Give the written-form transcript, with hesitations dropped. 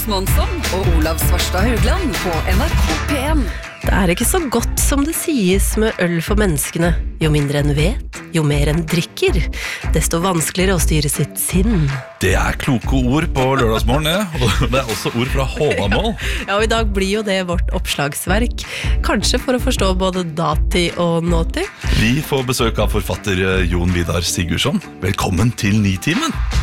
Monsson og Olav Svarstad Haugland på NRK P1. Det er ikke så godt som det sies med øl for menneskene. Jo mindre en vet, jo mer en drikker, desto vanskeligere å styre sitt sinn. Det er kloke ord på lørdagsmorgen, og det er også ord fra Håvamål. Ja, og i dag blir jo det vårt oppslagsverk. Kanskje for å forstå både datid og nåtid. Vi får besøk av forfatter Jon Vidar Sigurdsson. Velkommen til Nitimen.